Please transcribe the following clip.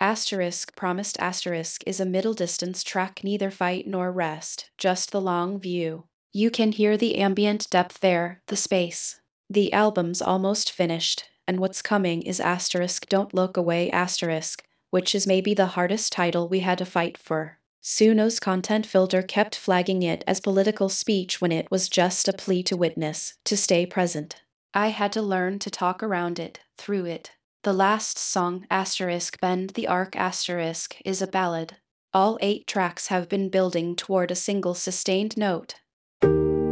Asterisk promised asterisk is a middle distance track, neither fight nor rest, just the long view. You can hear the ambient depth there, the space. The album's almost finished, and what's coming is asterisk don't look away asterisk, which is maybe the hardest title we had to fight for. Suno's content filter kept flagging it as political speech when it was just a plea to witness, to stay present. I had to learn to talk around it, through it. The last song, asterisk Bend the Arc asterisk, is a ballad. All 8 tracks have been building toward a single sustained note.